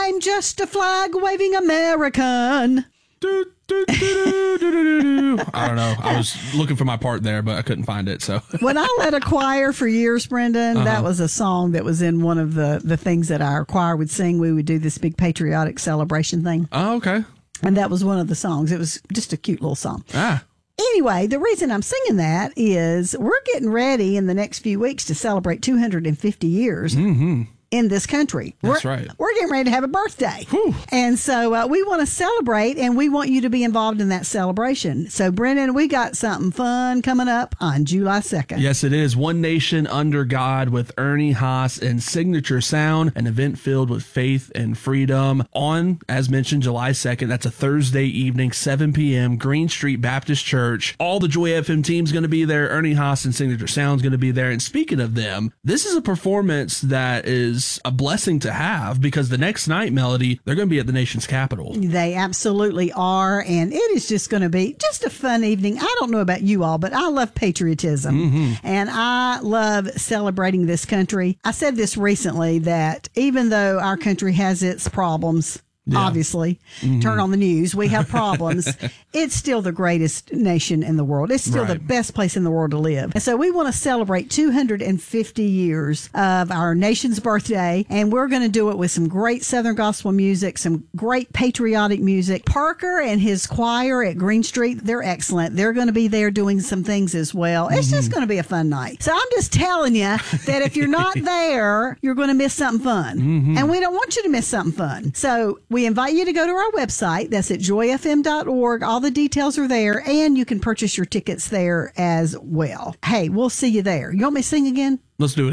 I'm just a flag-waving American. I don't know. I was looking for my part there, but I couldn't find it. So when I led a choir for years, Brendan, that was a song that was in one of the things that our choir would sing. We would do this big patriotic celebration thing. Oh, okay. And that was one of the songs. It was just a cute little song. Anyway, the reason I'm singing that is we're getting ready in the next few weeks to celebrate 250 years. In this country. That's right. We're getting ready to have a birthday. Whew. And so we want to celebrate, and we want you to be involved in that celebration. So, Brendan, we got something fun coming up on July 2nd. Yes, it is. One Nation Under God with Ernie Haas and Signature Sound, an event filled with faith and freedom on, as mentioned, July 2nd. That's a Thursday evening, 7 p.m., Green Street Baptist Church. All the Joy FM team's going to be there. Ernie Haas and Signature Sound's going to be there. And speaking of them, this is a performance that is a blessing to have because the next night, Melody, they're going to be at the nation's capital. They absolutely are, and it is just going to be just a fun evening. I don't know about you all, but I love patriotism, and I love celebrating this country. I said this recently that even though our country has its problems, obviously, turn on the news, we have problems. It's still the greatest nation in the world. It's still the best place in the world to live. And so we want to celebrate 250 years of our nation's birthday, and we're going to do it with some great Southern gospel music, some great patriotic music. Parker and his choir at Green Street, they're excellent. They're going to be there doing some things as well. It's just going to be a fun night. So I'm just telling you that if you're not there, you're going to miss something fun. And we don't want you to miss something fun. So we invite you to go to our website. That's at joyfm.org. All the details are there, and you can purchase your tickets there as well. Hey, we'll see you there. You want me to sing again? Let's do it.